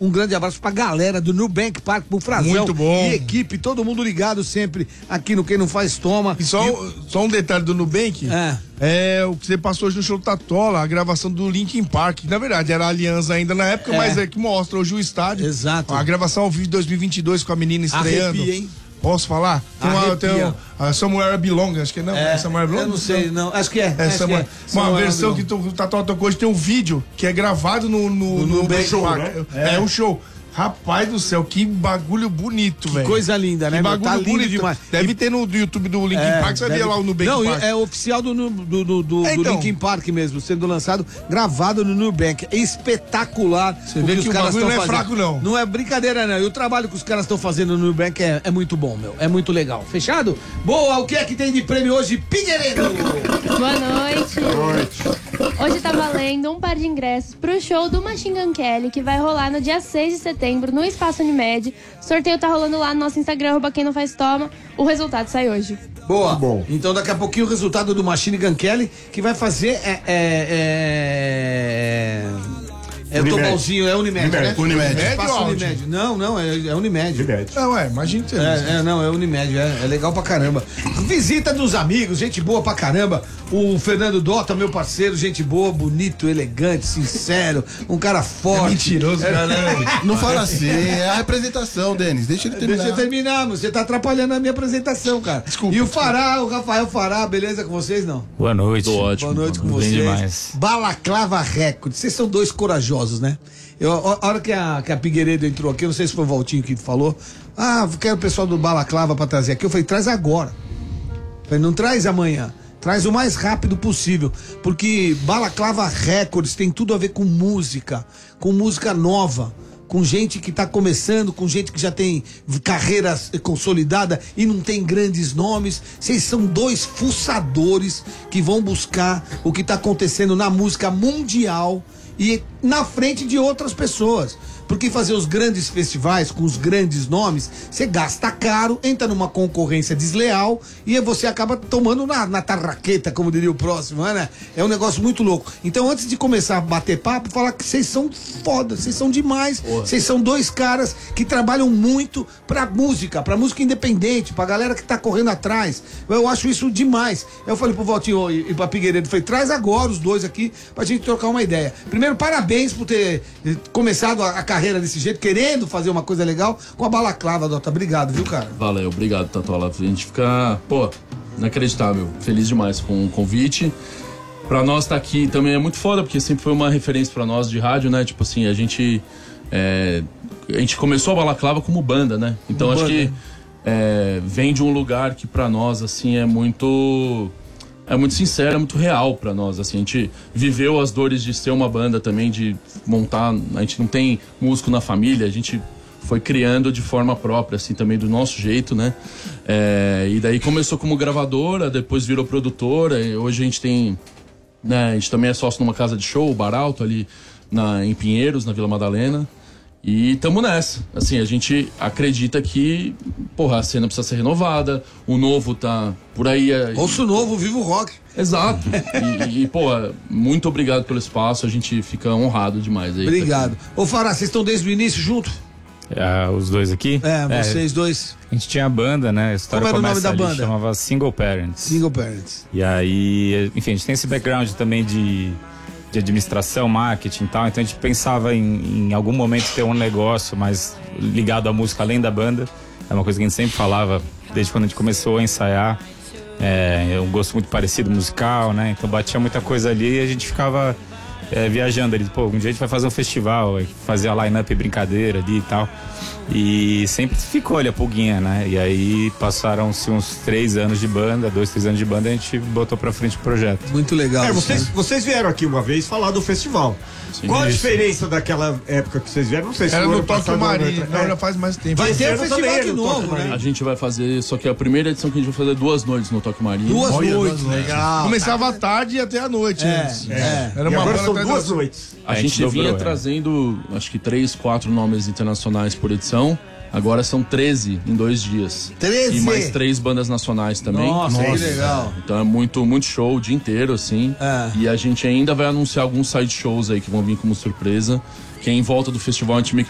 Um grande abraço pra galera do Nubank Park, pro Frazão. Muito bom. E equipe, todo mundo ligado sempre aqui no Quem Não Faz Toma. E só um detalhe do Nubank. É o que você passou hoje no show do Tatola, a gravação do Linkin Park. Na verdade, era a Aliança ainda na época, mas é que mostra hoje o estádio. Exato. A gravação ao vivo de 2022 com a menina estreando. Arrepia, hein? Posso falar? Tem a Somewhere I Belong, acho que não. É Somewhere I Belong? Eu não sei, não. Acho que é. Uma versão que o Tatola tocou hoje, tem um vídeo que é gravado no show. Né? É um show. Rapaz do céu, que bagulho bonito, velho. Coisa linda, né? Que bagulho tá lindo bonito demais. Deve ter no YouTube do Linkin Park, você vai ver lá o Nubank Não, Park. é oficial do Linkin Park mesmo, sendo lançado, gravado no Nubank. É espetacular. Você vê que o bagulho não é fraco, não. Não é brincadeira, não. E o trabalho que os caras estão fazendo no Nubank é muito bom, meu. É muito legal. Fechado? Boa, o que é que tem de prêmio hoje, Pinheiredo? Boa noite. Boa noite. Hoje tá valendo um par de ingressos pro show do Machine Gun Kelly, que vai rolar no dia 6 de setembro no Espaço Unimed. O sorteio tá rolando lá no nosso Instagram, @quem não faz toma. O resultado sai hoje. Boa. Bom. Então daqui a pouquinho o resultado do Machine Gun Kelly, que vai fazer o Tobalzinho, é Unimed, né? Unimed. Espaço Unimed. Não, é Unimed. Não, imagina que é Unimed, é legal pra caramba. Visita dos amigos, gente boa pra caramba. O Fernando Dota, meu parceiro, gente boa, bonito, elegante, sincero, um cara forte. Mentiroso, caramba. Não fala assim, é a representação, Denis. Deixa ele terminar. Deixa eu terminar, você tá atrapalhando a minha apresentação, cara. Desculpa. E o Rafael Fará, beleza com vocês, não? Boa noite. Tô ótimo. Boa noite com Bem vocês. demais. Balaclava Record. Vocês são dois corajosos, né? A hora que a Pigueiredo entrou aqui, eu não sei se foi o Valtinho que falou. Quero o pessoal do Balaclava pra trazer aqui. Eu falei, traz agora. Eu falei, não traz amanhã. Traz o mais rápido possível. Porque Balaclava Records tem tudo a ver com música nova. Com gente que tá começando, com gente que já tem carreira consolidada e não tem grandes nomes. Vocês são dois fuçadores que vão buscar o que tá acontecendo na música mundial e na frente de outras pessoas. Porque fazer os grandes festivais com os grandes nomes, você gasta caro, entra numa concorrência desleal e você acaba tomando na tarraqueta, como diria o próximo, né? É um negócio muito louco. Então, antes de começar a bater papo, falar que vocês são foda, vocês são demais. Vocês são dois caras que trabalham muito pra música independente, pra galera que tá correndo atrás. Eu acho isso demais. Eu falei pro Valtinho e pra Pigueiredo, falei, traz agora os dois aqui pra gente trocar uma ideia. Primeiro, parabéns por ter começado a carreira desse jeito, querendo fazer uma coisa legal com a Balaclava, Dota. Obrigado, viu, cara? Valeu, obrigado, Tatola. A gente fica, inacreditável. Feliz demais com o convite. Pra nós tá aqui também é muito foda, porque sempre foi uma referência pra nós de rádio, né? Tipo assim, a gente começou a Balaclava como banda, né? Então acho que vem de um lugar que pra nós, assim, é muito sincero, é muito real pra nós, assim, a gente viveu as dores de ser uma banda também, de montar, a gente não tem músico na família, a gente foi criando de forma própria, assim, também do nosso jeito, né, e daí começou como gravadora, depois virou produtora, e hoje a gente tem, né, a gente também é sócio numa casa de show, o Bar Alto, ali em Pinheiros, na Vila Madalena. E tamo nessa, assim, a gente acredita que, a cena precisa ser renovada, o novo tá por aí. Ouço o novo, viva o rock. Exato. Muito obrigado pelo espaço, a gente fica honrado demais aí. Obrigado. Ô Fará, vocês estão desde o início junto? Os dois aqui? Vocês dois. A gente tinha a banda, né? A história Como era o nome da ali, banda? Chamava Single Parents. Single Parents. E aí, enfim, a gente tem esse background também de administração, marketing e tal, então a gente pensava em algum momento ter um negócio mais ligado à música além da banda. É uma coisa que a gente sempre falava desde quando a gente começou a ensaiar. É um gosto muito parecido musical, né? Então batia muita coisa ali e a gente ficava viajando ali. Um dia a gente vai fazer um festival, fazer a line-up brincadeira ali e tal. E sempre ficou ali a pulguinha, né? E aí passaram-se uns 3 anos de banda, 2, 3 anos de banda, a gente botou pra frente o projeto. Muito legal. Vocês vieram aqui uma vez falar do festival. Sim, qual a diferença daquela época que vocês vieram? Não sei se era foi no Tóquio Marine, já faz mais tempo. Vai ter um Esse ano festival também de novo, né? A gente vai fazer, só que a primeira edição que a gente vai fazer 2 noites no Tóquio Marine. 2 noites. Legal. Começava à tarde e até à noite antes. Era E uma agora banda são atrás 2 da- noites. A gente dobrou, vinha trazendo, acho que 3, 4 nomes internacionais por edição. Agora são 13 em 2 dias. 13? E mais 3 bandas nacionais também. Nossa, que legal. Então é muito show o dia inteiro, assim. E a gente ainda vai anunciar alguns side shows aí que vão vir como surpresa. Que é em volta do festival, a gente meio que